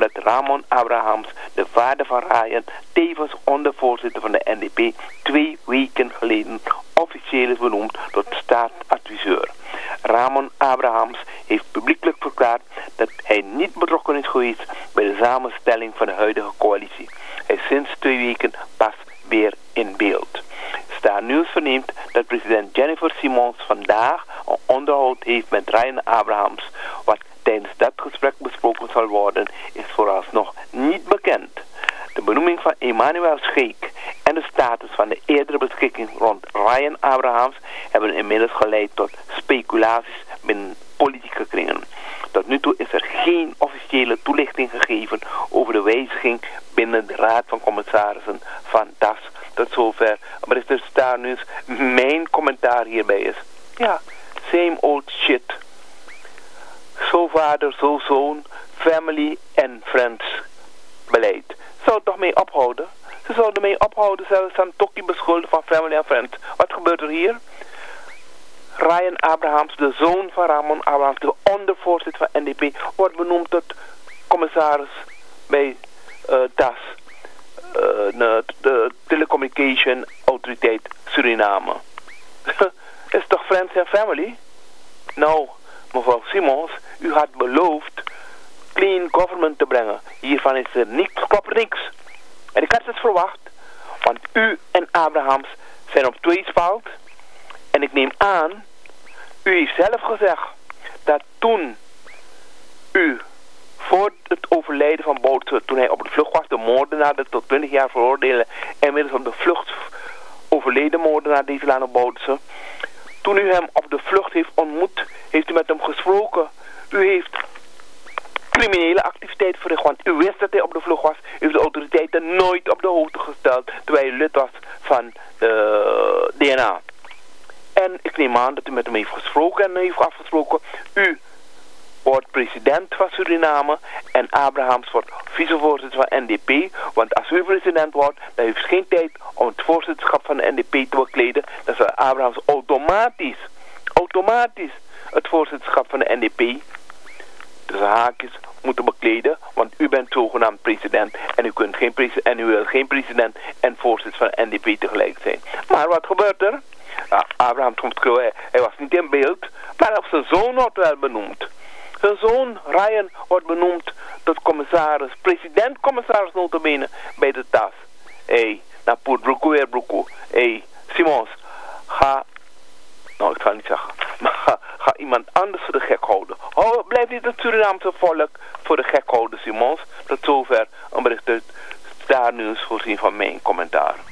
omdat Ramon Abrahams, de vader van Ryan, tevens ondervoorzitter van de NDP, 2 weken geleden officieel is benoemd tot staatsadviseur. Ramon Abrahams heeft publiekelijk verklaard dat hij niet betrokken is geweest bij de samenstelling van de huidige coalitie. Hij is sinds 2 weken pas weer in beeld. Star News verneemt dat president Jennifer Simons vandaag een onderhoud heeft met Ryan Abrahams. Wat tijdens dat gesprek besproken zal worden is vooralsnog niet bekend. De benoeming van Emmanuel Scheek en de status van de eerdere beschikking rond Ryan Abrahams hebben inmiddels geleid tot speculaties binnen politieke kringen. Tot nu toe is er geen officiële toelichting gegeven over de wijziging binnen de Raad van Commissarissen van DAS. Tot zover. Maar is dus daar nu mijn commentaar hierbij is. Ja, same old shit. Zo vader, zo zoon, family en friends beleid. Zou het toch mee ophouden? Ze zouden mee ophouden zelfs aan Tokkie beschuldigen van family en friends. Wat gebeurt er hier? Ryan Abrahams, de zoon van Ramon Abrahams, de ondervoorzitter van NDP, wordt benoemd tot commissaris bij DAS. De Telecommunication Autoriteit Suriname. Is toch friends and family? Nou, mevrouw Simons, u had beloofd clean government te brengen. Hiervan is er niks, klopt niks. En ik had het verwacht, want u en Abrahams zijn op tweespalt. En ik neem aan, u heeft zelf gezegd dat toen u voor het overlijden van Boutsen, toen hij op de vlucht was, de moordenaar, de tot 20 jaar veroordeelde, en inmiddels op de vlucht overleden moordenaar Desilano Boutsen, toen u hem op de vlucht heeft ontmoet, heeft u met hem gesproken. U heeft criminele activiteit verricht, want u wist dat hij op de vlucht was. U heeft de autoriteiten nooit op de hoogte gesteld, terwijl u lid was van de DNA. En ik neem aan dat u met hem heeft gesproken en heeft afgesproken. U wordt president van Suriname en Abrahams wordt vicevoorzitter van NDP. Want als u president wordt, dan heeft u geen tijd om het voorzitterschap van de NDP te bekleden. Dan zal Abrahams automatisch het voorzitterschap van de NDP, dus haakjes, moeten bekleden. Want u bent zogenaamd president en u wilt geen president en voorzitter van de NDP tegelijk zijn. Maar wat gebeurt er? Abraham komt schreeuwen, hij was niet in beeld, maar op zijn zoon wordt wel benoemd. Zijn zoon Ryan wordt benoemd tot commissaris, president-commissaris notabene bij de TAS. Naar Poetbroeko weer Broeko. Simons, ik zal niet zeggen, maar ga iemand anders voor de gek houden. Blijf niet het Surinaamse volk voor de gek houden, Simons. Tot zover een bericht uit Star News voorzien van mijn commentaar.